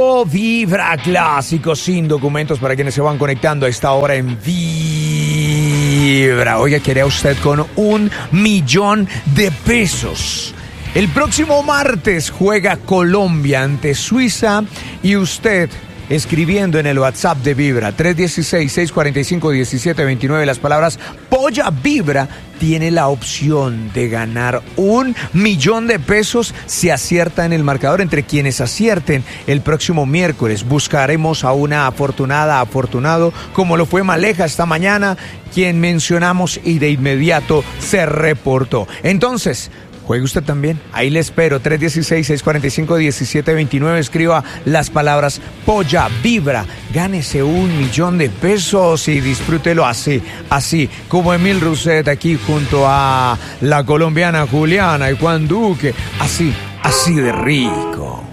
Vibra Clásico sin documentos para quienes se van conectando a esta hora en Vibra. Oiga, ¿quiere usted con 1.000.000 de pesos? El próximo martes juega Colombia ante Suiza y usted, escribiendo en el WhatsApp de Vibra 316-645-1729 las palabras Polla Vibra, tiene la opción de ganar 1.000.000 de pesos si acierta en el marcador. Entre quienes acierten el próximo miércoles buscaremos a una afortunado, como lo fue Maleja esta mañana, quien mencionamos y de inmediato se reportó. Entonces, juegue usted también, ahí le espero, 316-645-1729, escriba las palabras Polla Vibra, gánese 1.000.000 de pesos y disfrútelo así, como Emil Rousset aquí junto a la colombiana Juliana y Juan Duque, así de rico.